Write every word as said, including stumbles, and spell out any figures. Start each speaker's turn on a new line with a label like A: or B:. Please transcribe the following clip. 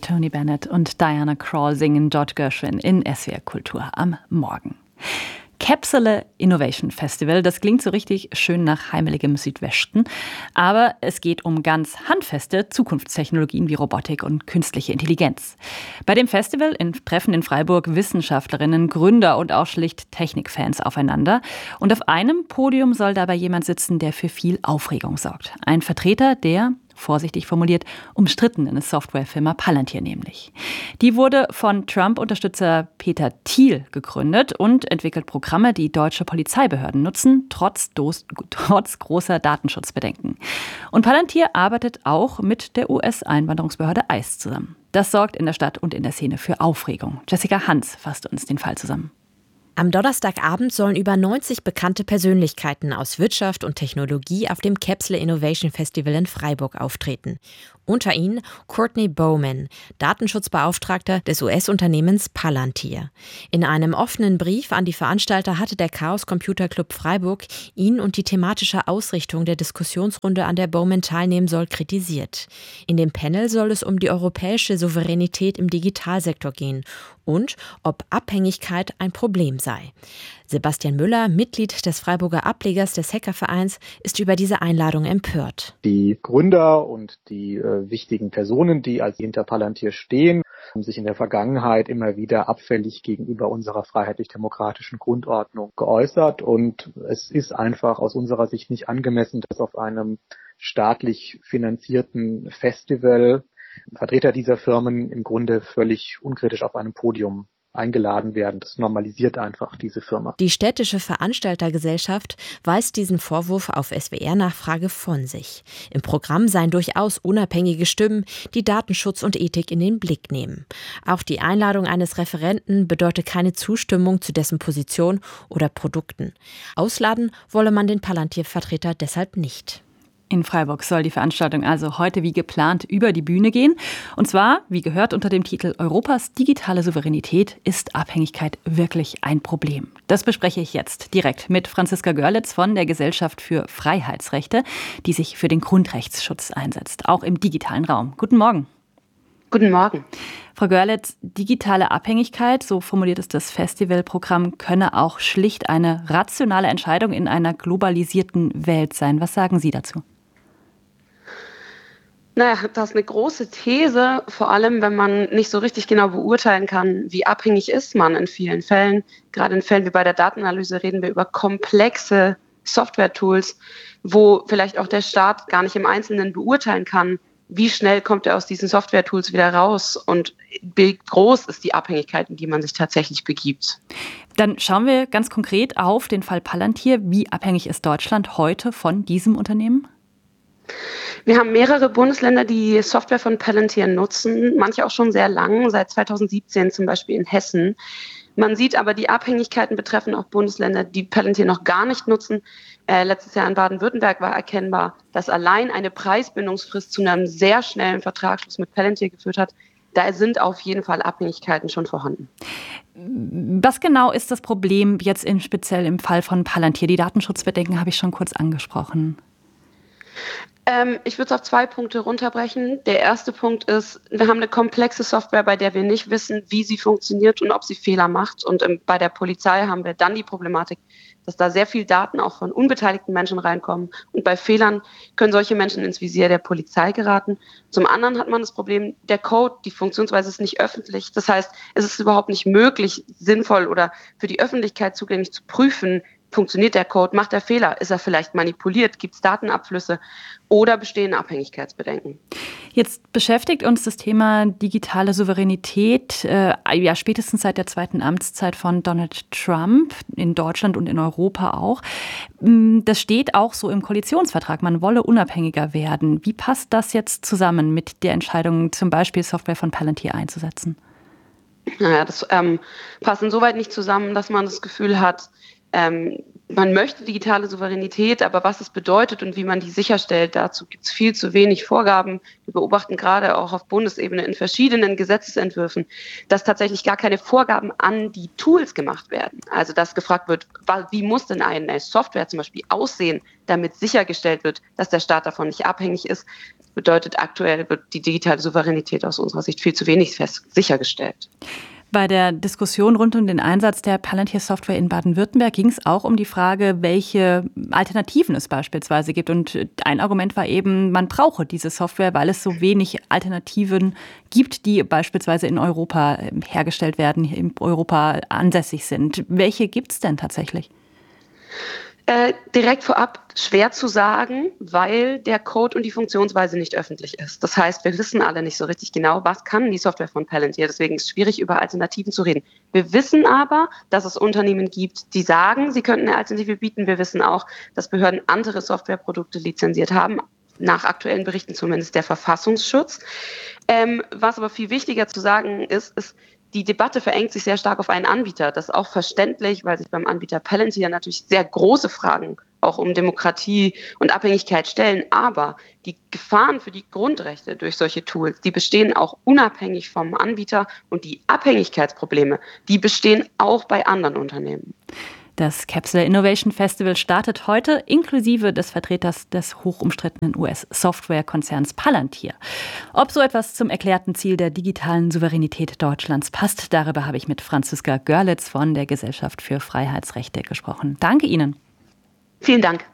A: Tony Bennett und Diana Krall singen George Gershwin in S W R Kultur am Morgen. Capsule Innovation Festival, das klingt so richtig schön nach heimeligem Südwesten, aber es geht um ganz handfeste Zukunftstechnologien wie Robotik und künstliche Intelligenz. Bei dem Festival in, treffen in Freiburg Wissenschaftlerinnen, Gründer und auch schlicht Technikfans aufeinander. Und auf einem Podium soll dabei jemand sitzen, der für viel Aufregung sorgt. Ein Vertreter der, vorsichtig formuliert, umstrittenen Softwarefirma Palantir nämlich. Die wurde von Trump-Unterstützer Peter Thiel gegründet und entwickelt Programme, die deutsche Polizeibehörden nutzen, trotz, dos, trotz großer Datenschutzbedenken. Und Palantir arbeitet auch mit der U S-Einwanderungsbehörde I C E zusammen. Das sorgt in der Stadt und in der Szene für Aufregung. Jessica Hans fasst uns den Fall zusammen.
B: Am Donnerstagabend sollen über neunzig bekannte Persönlichkeiten aus Wirtschaft und Technologie auf dem Capsule Innovation Festival in Freiburg auftreten. Unter ihnen Courtney Bowman, Datenschutzbeauftragter des U S-Unternehmens Palantir. In einem offenen Brief an die Veranstalter hatte der Chaos Computer Club Freiburg ihn und die thematische Ausrichtung der Diskussionsrunde, an der Bowman teilnehmen soll, kritisiert. In dem Panel soll es um die europäische Souveränität im Digitalsektor gehen und ob Abhängigkeit ein Problem sei. Sebastian Müller, Mitglied des Freiburger Ablegers des Hackervereins, ist über diese Einladung empört.
C: Die Gründer und die äh, wichtigen Personen, die als hinter Palantir stehen, haben sich in der Vergangenheit immer wieder abfällig gegenüber unserer freiheitlich-demokratischen Grundordnung geäußert. Und es ist einfach aus unserer Sicht nicht angemessen, dass auf einem staatlich finanzierten Festival Vertreter dieser Firmen im Grunde völlig unkritisch auf einem Podium eingeladen werden. Das normalisiert einfach diese Firma.
B: Die städtische Veranstaltergesellschaft weist diesen Vorwurf auf S W R-Nachfrage von sich. Im Programm seien durchaus unabhängige Stimmen, die Datenschutz und Ethik in den Blick nehmen. Auch die Einladung eines Referenten bedeutet keine Zustimmung zu dessen Position oder Produkten. Ausladen wolle man den Palantir-Vertreter deshalb nicht.
A: In Freiburg soll die Veranstaltung also heute wie geplant über die Bühne gehen. Und zwar, wie gehört, unter dem Titel Europas digitale Souveränität, ist Abhängigkeit wirklich ein Problem? Das bespreche ich jetzt direkt mit Franziska Görlitz von der Gesellschaft für Freiheitsrechte, die sich für den Grundrechtsschutz einsetzt, auch im digitalen Raum. Guten Morgen.
D: Guten Morgen.
A: Frau Görlitz, digitale Abhängigkeit, so formuliert es das Festivalprogramm, könne auch schlicht eine rationale Entscheidung in einer globalisierten Welt sein. Was sagen Sie dazu?
D: Naja, das ist eine große These, vor allem wenn man nicht so richtig genau beurteilen kann, wie abhängig ist man in vielen Fällen. Gerade in Fällen wie bei der Datenanalyse reden wir über komplexe Software-Tools, wo vielleicht auch der Staat gar nicht im Einzelnen beurteilen kann, wie schnell kommt er aus diesen Software-Tools wieder raus und wie groß ist die Abhängigkeit, in die man sich tatsächlich begibt.
A: Dann schauen wir ganz konkret auf den Fall Palantir. Wie abhängig ist Deutschland heute von diesem Unternehmen?
D: Wir haben mehrere Bundesländer, die Software von Palantir nutzen, manche auch schon sehr lang, seit zweitausendsiebzehn zum Beispiel in Hessen. Man sieht aber, die Abhängigkeiten betreffen auch Bundesländer, die Palantir noch gar nicht nutzen. Äh, letztes Jahr in Baden-Württemberg war erkennbar, dass allein eine Preisbindungsfrist zu einem sehr schnellen Vertragsschluss mit Palantir geführt hat. Da sind auf jeden Fall Abhängigkeiten schon vorhanden.
A: Was genau ist das Problem jetzt in, speziell im Fall von Palantir? Die Datenschutzbedenken habe ich schon kurz angesprochen.
D: Ähm, ich würde es auf zwei Punkte runterbrechen. Der erste Punkt ist, wir haben eine komplexe Software, bei der wir nicht wissen, wie sie funktioniert und ob sie Fehler macht. Und ähm, bei der Polizei haben wir dann die Problematik, dass da sehr viel Daten auch von unbeteiligten Menschen reinkommen. Und bei Fehlern können solche Menschen ins Visier der Polizei geraten. Zum anderen hat man das Problem, der Code, die Funktionsweise ist nicht öffentlich. Das heißt, es ist überhaupt nicht möglich, sinnvoll oder für die Öffentlichkeit zugänglich zu prüfen, funktioniert der Code, macht er Fehler, ist er vielleicht manipuliert, gibt es Datenabflüsse oder bestehen Abhängigkeitsbedenken.
A: Jetzt beschäftigt uns das Thema digitale Souveränität äh, ja spätestens seit der zweiten Amtszeit von Donald Trump, in Deutschland und in Europa auch. Das steht auch so im Koalitionsvertrag, man wolle unabhängiger werden. Wie passt das jetzt zusammen mit der Entscheidung, zum Beispiel Software von Palantir einzusetzen?
D: Naja, das ähm, passt insoweit nicht zusammen, dass man das Gefühl hat, Ähm, man möchte digitale Souveränität, aber was es bedeutet und wie man die sicherstellt, dazu gibt es viel zu wenig Vorgaben. Wir beobachten gerade auch auf Bundesebene in verschiedenen Gesetzesentwürfen, dass tatsächlich gar keine Vorgaben an die Tools gemacht werden. Also dass gefragt wird, wie muss denn eine Software zum Beispiel aussehen, damit sichergestellt wird, dass der Staat davon nicht abhängig ist. bedeutet, aktuell wird die digitale Souveränität aus unserer Sicht viel zu wenig fest sichergestellt.
A: Bei der Diskussion rund um den Einsatz der Palantir-Software in Baden-Württemberg ging es auch um die Frage, welche Alternativen es beispielsweise gibt. Und ein Argument war eben, man brauche diese Software, weil es so wenig Alternativen gibt, die beispielsweise in Europa hergestellt werden, in Europa ansässig sind. Welche gibt es denn tatsächlich?
D: Äh, direkt vorab schwer zu sagen, weil der Code und die Funktionsweise nicht öffentlich ist. Das heißt, wir wissen alle nicht so richtig genau, was kann die Software von Palantir. Deswegen ist es schwierig, über Alternativen zu reden. Wir wissen aber, dass es Unternehmen gibt, die sagen, sie könnten eine Alternative bieten. Wir wissen auch, dass Behörden andere Softwareprodukte lizenziert haben, nach aktuellen Berichten zumindest der Verfassungsschutz. Ähm, was aber viel wichtiger zu sagen ist, ist, die Debatte verengt sich sehr stark auf einen Anbieter. Das ist auch verständlich, weil sich beim Anbieter Palantir natürlich sehr große Fragen auch um Demokratie und Abhängigkeit stellen. Aber die Gefahren für die Grundrechte durch solche Tools, die bestehen auch unabhängig vom Anbieter. Und die Abhängigkeitsprobleme, die bestehen auch bei anderen Unternehmen.
A: Das Capsule Innovation Festival startet heute, inklusive des Vertreters des hochumstrittenen U S-Softwarekonzerns Palantir. Ob so etwas zum erklärten Ziel der digitalen Souveränität Deutschlands passt, darüber habe ich mit Franziska Görlitz von der Gesellschaft für Freiheitsrechte gesprochen. Danke Ihnen.
D: Vielen Dank.